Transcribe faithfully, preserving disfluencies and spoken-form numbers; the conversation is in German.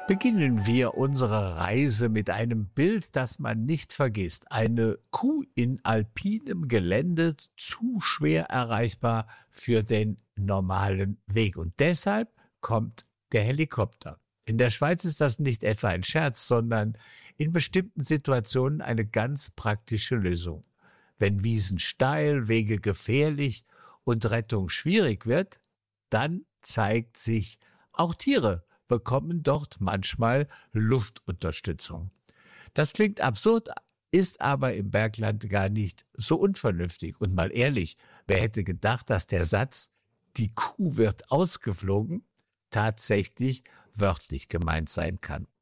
Beginnen wir unsere Reise mit einem Bild, das man nicht vergisst. Eine Kuh in alpinem Gelände, zu schwer erreichbar für den normalen Weg. Und deshalb kommt der Helikopter. In der Schweiz ist das nicht etwa ein Scherz, sondern in bestimmten Situationen eine ganz praktische Lösung. Wenn Wiesen steil, Wege gefährlich und Rettung schwierig wird, dann zeigt sich, auch Tiere bekommen dort manchmal Luftunterstützung. Das klingt absurd, ist aber im Bergland gar nicht so unvernünftig. Und mal ehrlich, wer hätte gedacht, dass der Satz „Die Kuh wird ausgeflogen" tatsächlich wörtlich gemeint sein kann?